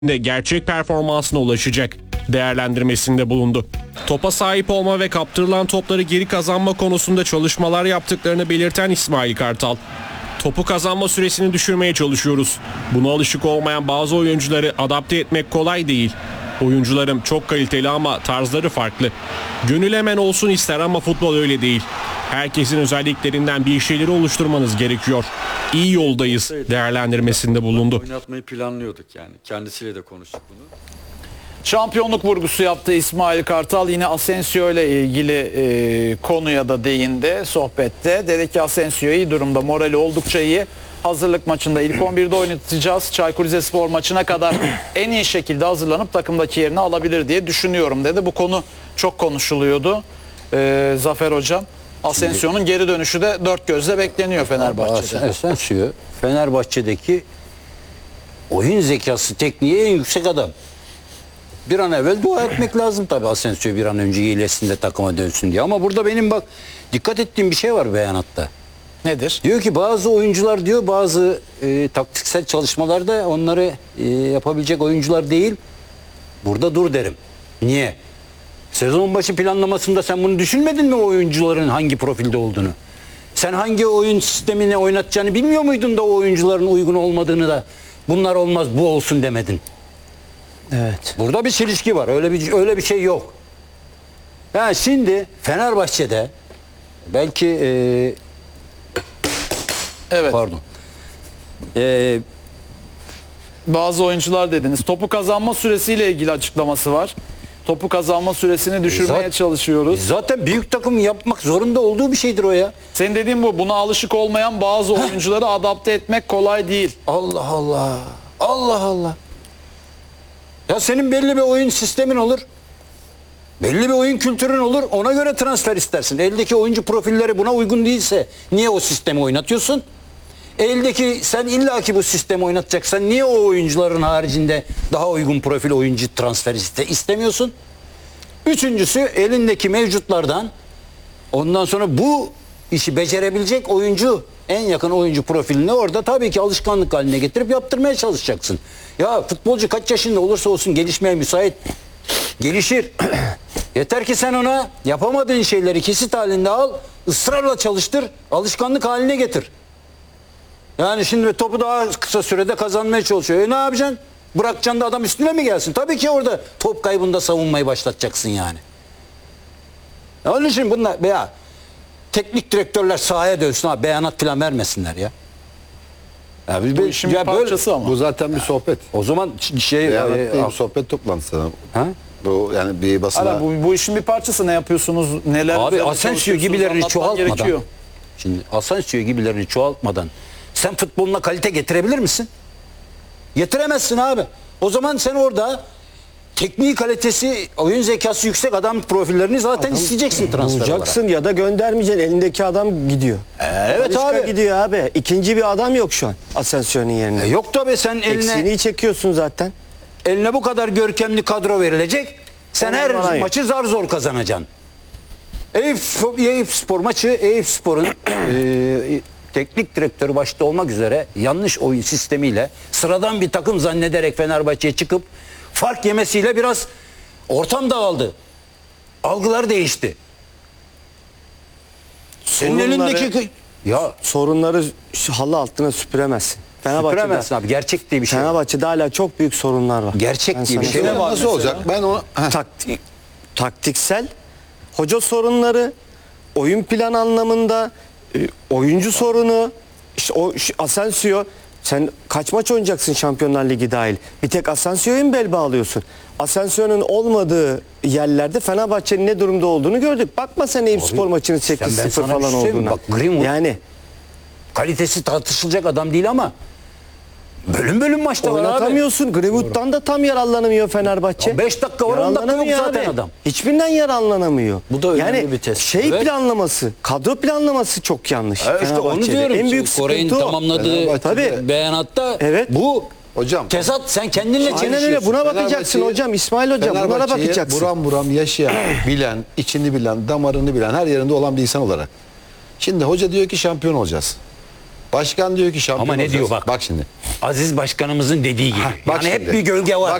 de gerçek performansına ulaşacak değerlendirmesinde bulundu. Topa sahip olma ve kaptırılan topları geri kazanma konusunda çalışmalar yaptıklarını belirten İsmail Kartal, "Topu kazanma süresini düşürmeye çalışıyoruz. Buna alışık olmayan bazı oyuncuları adapte etmek kolay değil. Oyuncularım çok kaliteli ama tarzları farklı. Gönül hemen olsun ister ama futbol öyle değil. Herkesin özelliklerinden bir şeyleri oluşturmanız gerekiyor. İyi yoldayız" değerlendirmesinde bulundu. Oynatmayı planlıyorduk yani. Kendisiyle de konuştuk bunu. Şampiyonluk vurgusu yaptı İsmail Kartal. Yine Asensio ile ilgili konuya da değindi sohbette. Dedi ki Asensio iyi durumda, morali oldukça iyi. Hazırlık maçında ilk 11'de oynatacağız. Çaykur Rizespor maçına kadar en iyi şekilde hazırlanıp takımdaki yerini alabilir diye düşünüyorum dedi. Bu konu çok konuşuluyordu. Zafer Hocam, Asensio'nun geri dönüşü de dört gözle bekleniyor Fenerbahçe'de. Asensio Fenerbahçe'deki oyun zekası, tekniği en yüksek adam. Bir an evvel dua etmek lazım tabii Asensio bir an önce iyileşsin de takıma dönsün diye. Ama burada benim bak dikkat ettiğim bir şey var beyanatta. Nedir? Diyor ki bazı oyuncular diyor bazı taktiksel çalışmalarda onları yapabilecek oyuncular değil. Burada dur derim. Niye? Sezon başı planlamasında sen bunu düşünmedin mi, o oyuncuların hangi profilde olduğunu? Sen hangi oyun sistemine oynatacağını bilmiyor muydun da o oyuncuların uygun olmadığını da bunlar olmaz bu olsun demedin? Evet. Burada bir çelişki var. Öyle bir şey yok. Yani şimdi Fenerbahçe'de belki Evet. pardon. Bazı oyuncular dediniz. Topu kazanma süresiyle ilgili açıklaması var. Topu kazanma süresini düşürmeye çalışıyoruz. Zaten büyük takım yapmak zorunda olduğu bir şeydir o ya. Senin dediğin bu. Buna alışık olmayan bazı oyuncuları adapte etmek kolay değil. Allah Allah. Allah Allah. Ya senin belli bir oyun sistemin olur. Belli bir oyun kültürün olur. Ona göre transfer istersin. Eldeki oyuncu profilleri buna uygun değilse niye o sistemi oynatıyorsun? Eldeki sen illaki bu sistemi oynatacaksan niye o oyuncuların haricinde daha uygun profil oyuncu transfer istemiyorsun? Üçüncüsü elindeki mevcutlardan ondan sonra bu işi becerebilecek oyuncu, en yakın oyuncu profilini orada tabii ki alışkanlık haline getirip yaptırmaya çalışacaksın. Ya futbolcu kaç yaşında olursa olsun gelişmeye müsait. Gelişir. Yeter ki sen ona yapamadığın şeyleri kesit halinde al, ısrarla çalıştır, alışkanlık haline getir. Yani şimdi topu daha kısa sürede kazanmaya çalışıyor. Ne yapacaksın? Bırakacaksın da adam üstüne mi gelsin? Tabii ki orada top kaybında savunmayı başlatacaksın yani. Onun için bunlar ya teknik direktörler sahaya dönsün abi, beyanat falan vermesinler ya. Ya bu işin bir parçası ama. Bu zaten bir sohbet. O zaman Bir sohbet toplantısı. Ha? Bu yani bir basına. Hala bu işin bir parçası. Ne yapıyorsunuz? Neler? Abi üzerinde Asensio çalışıyorsunuz, gibilerini anlatman çoğaltmadan. gerekiyor. Şimdi Asensio gibilerini çoğaltmadan sen futboluna kalite getirebilir misin? Getiremezsin abi. O zaman sen orada tekniği kalitesi, oyun zekası yüksek adam profillerini zaten isteyeceksin transfer olarak. Bulacaksın ya da göndermeyeceksin. Elindeki adam gidiyor. Evet Talisca abi. gidiyor abi. İkinci bir adam yok şu an Asensio'nun yerine. Yok tabii sen Eksiğini çekiyorsun zaten. eline bu kadar görkemli kadro verilecek. Sen Ona her bana yok. maçı zar zor kazanacaksın. Eyüpspor maçı, Eyüpspor'un teknik direktörü başta olmak üzere yanlış oyun sistemiyle sıradan bir takım zannederek Fenerbahçe'ye çıkıp fark yemesiyle biraz ortam dağıldı. Algılar değişti. Senin elindeki ya Sorunları halı altına süpüremezsin. süpüremezsin abi. Gerçek diye bir şey var. Fenerbahçe'de hala çok büyük sorunlar var. Gerçek Ben diye bir sana şey söyleyeyim. var. Nasıl olacak? Ben onu Taktiksel, hoca sorunları, oyun plan anlamında, oyuncu sorunu, işte Asensio, sen kaç maç oynayacaksın Şampiyonlar Ligi dahil? Bir tek Asensio'yu mu bel bağlıyorsun? Asensio'nun olmadığı yerlerde Fenerbahçe'nin ne durumda olduğunu gördük. Bakma sen Eyüpspor maçının ben 8-0 sana bir falan şey söyleyeyim mi? olduğuna. Bak, Greenwood- Yani Kalitesi tartışılacak adam değil ama bölüm bölüm maçta var abi. oynatamıyorsun. Greenwood'dan da tam yararlanamıyor Fenerbahçe. 5 dakika var, 10 dakika yok Yararlanamıyor zaten abi. adam. Hiçbirinden yararlanamıyor. Bu da önemli yani bir test. Şey Evet. planlaması, kadro planlaması çok yanlış. Evet, işte onu Fenerbahçe'de. diyorum. En büyük Kore'nin sıkıntı o. tamamladığı Tabii. beyanatta Evet. bu hocam tezat, sen kendinle Aynen öyle. çelişiyorsun. Buna bakacaksın Fenerbahçe'yi- hocam. İsmail hocam bunlara Fenerbahçe'yi bakacaksın. buram buram yaşayan, bilen, içini bilen, damarını bilen, her yerinde olan bir insan olarak. Şimdi hoca diyor ki şampiyon olacağız. Başkan diyor ki şampiyon Ama ne olacağız. diyor bak. Bak şimdi. Aziz Başkanımızın dediği gibi. bak Yani hep şimdi. bir gölge var. Bak